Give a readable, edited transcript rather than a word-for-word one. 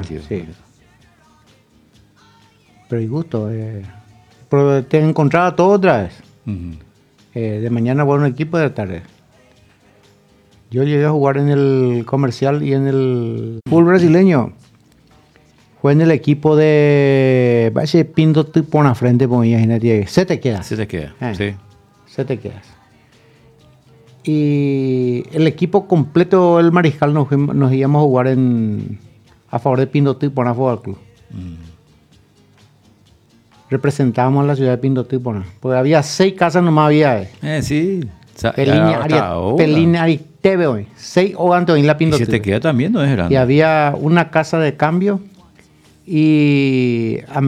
partido. Sí. Pero y gusto. Pero te encontraba todo otra vez. Ujú. De mañana voy a un equipo, de tarde. Yo llegué a jugar en el Comercial y en el fútbol brasileño. Fue en el equipo de... Parece Pinto tipo en la frente, pues imagínate. Se te queda. Así te queda. Sí. Se te quedas. Y el equipo completo, el Mariscal, nos íbamos a jugar a favor de Pinto Tipona Fútbol Club. Representábamos a la ciudad de Pinto Tipona. Porque había 6 casas nomás había. Sí. Pelín Ariteve hoy. 6 o antes en la Pinto Y se te queda también, no es grande. Y había una casa de cambio y